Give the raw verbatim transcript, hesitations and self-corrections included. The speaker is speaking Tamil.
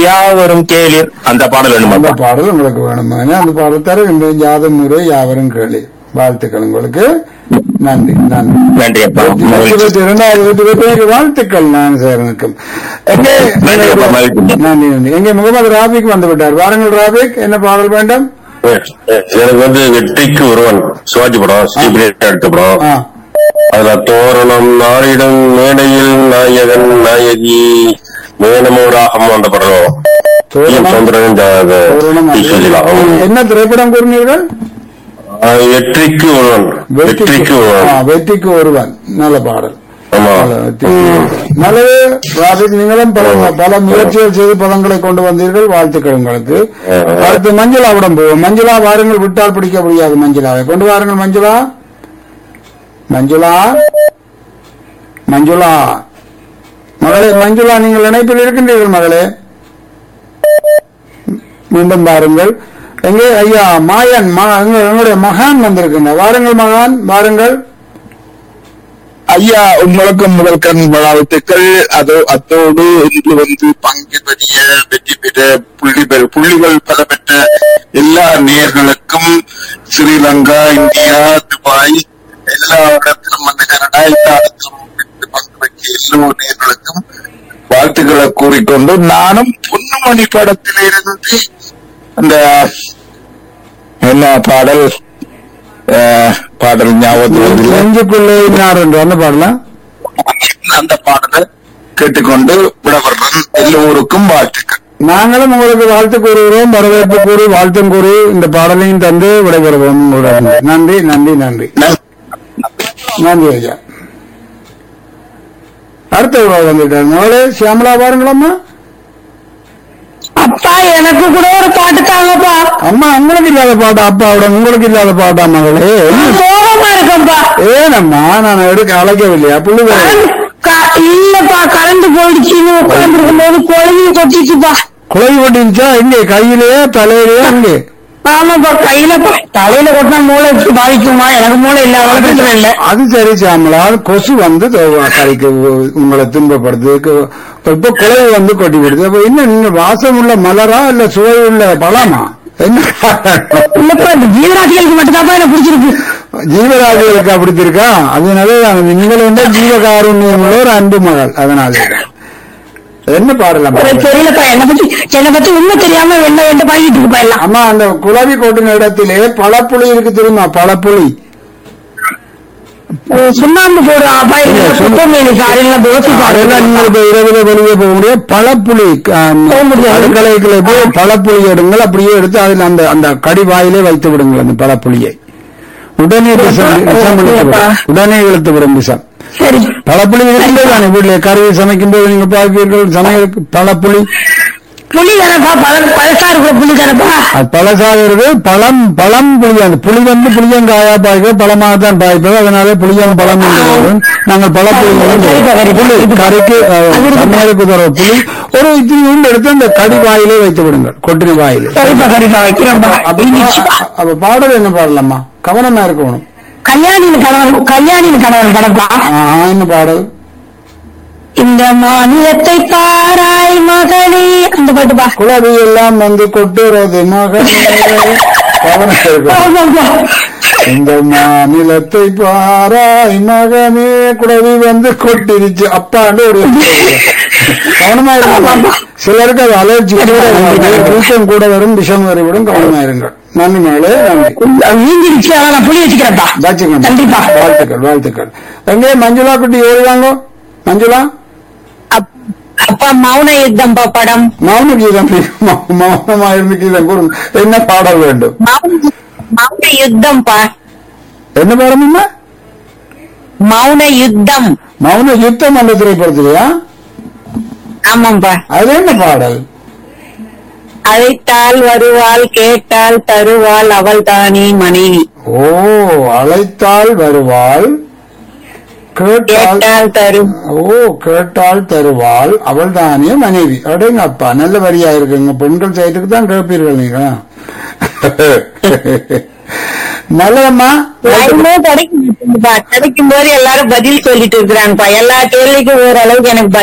யாவரும் கேளீர். அந்த பாடல் அந்த வேணுமா? பாடல் உங்களுக்கு வேணுமா? அந்த பாடல் தர இந்த யாதும் முறை யாவரும் கேளு. வாழ்த்துக்கள் உங்களுக்கு. நன்றி நன்றி நன்றி அப்பா. இருபத்தி இரண்டாவது வெற்றி வாழ்த்துக்கள். நான் சேரனுக்கும் எங்கே நன்றி அப்பா, மகிழ்ச்சி. நன்றி நன்றி. எங்கே முகமது ராபிக் வந்து விட்டார். வாருங்கள் ராபிக், என்ன பாடல் வேண்டும்? எனக்கு வந்து வெற்றிக்கு ஒருவன் சிவாஜி படம், ஸ்ரீபிரியா எடுத்த படம். ஆ, அதுல தோரணம் நாளிடம் மேடையில் நாயகன் நாயகி மேனமோராகம் அந்த படம். தோரணம். சந்திரன் தோரணம். என்ன திரைப்படம் கூறினீர்கள்? வெற்றிக்கு ஒருவன். வெற்றிக்கு ஒருவன். ஆ, வெற்றிக்கு ஒருவன். நல்ல பாடல். ஆமா. நல்லது ராபிக், நீங்களும் பல பல முயற்சிகள் செய்து பதங்களை கொண்டு வந்தீர்கள். வாழ்த்துக்கள் உங்களுக்கு. அடுத்து மஞ்சுளாவிடம் போவோம். மஞ்சுளா வாருங்கள், விட்டால் பிடிக்க முடியாது. மஞ்சுளாவை கொண்டு வாருங்கள். மஞ்சுளா மஞ்சுளா மஞ்சுளா மகளே மஞ்சுளா, நீங்கள் இணைப்பில் இருக்கின்றீர்கள் மகளே. மீண்டும் பாருங்கள். எங்கே ஐயா மாயன் எங்களுடைய மகான் வந்திருக்கின்ற. வாருங்கள் மகான், வாருங்கள். ஐயா, உங்களுக்கும் முதல் கண் வாழ்த்துக்கள். அதோ அத்தோடு இன்று வந்து பங்கு பெரிய வெற்றி பெற்ற புள்ளி பெற புள்ளிகள் பல பெற்ற எல்லா நேயர்களுக்கும், ஸ்ரீலங்கா, இந்தியா, துபாய், எல்லா இடத்திலும் வந்து கனடா, எல்லா இடத்திலும் பங்கு பெற்ற எல்லா நேயர்களுக்கும் வாழ்த்துக்களை கூறிக்கொண்டு, நானும் பொன்னுமணி படத்திலிருந்து அந்த என்ன பாடல் பாடல் ஞாபகம் நெஞ்சுக்குள்ளே யார் என்று அந்த பாடலாம். அந்த பாடலை கேட்டுக்கொண்டு விடவர்றன். எல்லோருக்கும் வாழ்த்துக்கள். நாங்களும் உங்களுக்கு வாழ்த்து கூறுகிறோம், வரவேற்பு கூறி வாழ்த்தும் கூறி இந்த பாடலையும் தந்து விடைபெறுவோம். உங்களுடன் நன்றி நன்றி நன்றி நன்றி ஐயா. அடுத்த உறவு வந்துட்டார். மகளே சியாமலா வாருங்களம்மா. அப்பா எனக்கு கூட ஒரு பாட்டு தாங்கப்பா. அம்மா உங்களுக்கு இல்லாத பாட்டா? அப்பாவோட உங்களுக்கு இல்லாத பாட்டா மகளே? கோபமா இருக்கப்பா. ஏனம்மா, நான் எடுக்க அழைக்கவில்லையா? புள்ளி இல்லப்பா, கரண்ட் போயிடுச்சுன்னு உட்கார்ந்து இருக்கும் போது குழந்தைய கொட்டிச்சுப்பா. குழந்தை கொட்டிருச்சா? எங்கே? கையிலேயே தலையிலேயே? அங்கே? ஆமாப்பா, கையிலப்பா. தலையில கொட்டினா மூளை பாதிக்குமா? எனக்கு மூளை இல்லாத பிரச்சனை இல்லை. அது சரி சாமலா, கொசு வந்து கரைக்கு உங்களை துன்பப்படுத்து. இப்ப குழந்தை வந்து கொட்டி விடுது. அப்ப இன்னும் நீங்க வாசம் உள்ள மலரா இல்ல சுவை உள்ள பழமா? என்ன இல்லப்பா, இந்த ஜீவராசிகளுக்கு மட்டும்தான்ப்பா எனக்கு பிடிச்சிருக்கு. ஜீவராசிகளுக்கு அப்படி இருக்கா? அதனால நீங்கள் வந்து ஜீவகாருண்யம் உள்ள ஒரு அன்பு மகள். அதனால என்ன பாடலாம்? தெரியலப்பா, என்னை பத்தி என்னை பத்தி உண்மை தெரியாம என்ன என்ன பாடிட்டு இருப்பா எல்லாம். அம்மா, அந்த குழவி கொட்டின இடத்திலே பழப்புளி இருக்கு தெரியுமா? பழப்புளி சுண்ணாம்பு போடுவாப்பா. நீங்க இரவுல வெளியே போக முடியாது. பழப்புளி அடுக்கலைகளை போய் பழப்புளி எடுங்கள். அப்படியே எடுத்து அதில் அந்த அந்த கடிவாயிலே வைத்து விடுங்கள். அந்த பழப்புளியை உடனே விஷம் உடனே இழுத்து விடும் விஷம். சரி, பழப்புளி தானே வீட்டுல கருவி சமைக்கும் போது நீங்க பார்ப்பீர்கள். சமையலுக்கு பழப்புளி புளி தானப்பா, பழசா இருக்கிற புளி தானப்பா. அது பழசாக இருக்கு. பழம் பழம் புளி. அந்த புளி வந்து புளியங்காயா பாய்க்க பழமாகத்தான் பாய்ப்பது. அதனால புளியம் பழம் நாங்கள் பழப்புளி புளி கரைக்கு சமையலுக்கு தர புளி ஒரு இத்தினி எடுத்து அந்த கடி வாயிலே வைத்து விடுங்கள். கொட்டின வாயிலே. அப்ப பாடல் என்ன பாடலாமா? கவனமா இருக்கணும். கல்யாணின் கணவன் கல்யாணின் கணவன் படப்பா. என்ன பாடல்? இந்த மாநிலத்தை பாராய் மகளே, அந்த பாட்டுப்பா. குழவி எல்லாம் வந்து கொட்டுறது மகளே. இந்த மாநிலத்தை பாராய் மகனே, குழவி வந்து கொட்டிருச்சு அப்பாண்டு ஒரு கவனமா இருங்க. சிலருக்கு அது அலர்ஜி விஷம் கூட வரும், விஷம் வரைவிடும். கவனமா இருங்க. நன்றி மகளே, நன்றி. புளி வச்சுக்கிறப்பா. கண்டிப்பா வாழ்த்துக்கள் வாழ்த்துக்கள். எங்கே மஞ்சுளா குட்டி ஏறுவாங்க? மஞ்சுளா அப்பா, மௌன யுத்தம் படம். மௌன கீதம். மௌனமா இருந்து கீதம் கூறும். என்ன பாடல் வேண்டும்? மௌன யுத்தம் பா. என்ன பாடம்? மௌன யுத்தம். மௌன யுத்தம் அந்த திரைப்படத்திலையா? ஆமாப்பா. அது என்ன பாடல்? அழைத்தால் வருவாள், கேட்டால் தருவாள், அவள் தானே மனைவி. ஓ, அழைத்தால் வருவாள், கேட்டால் தரும். ஓ, கேட்டால் தருவாள், அவள் தானே மனைவி. அப்படிங்க அப்பா, நல்ல வரியா இருக்குங்க. பெண்கள் சைட்டுக்கு தான் கேட்பீர்கள் நீங்க. நல்லதம்மா. கிடைக்கும் போது எல்லாரும் பதில் சொல்லிட்டு இருக்கிறாங்கப்பா. எல்லா கேள்விக்கும் ஓரளவுக்கு எனக்கு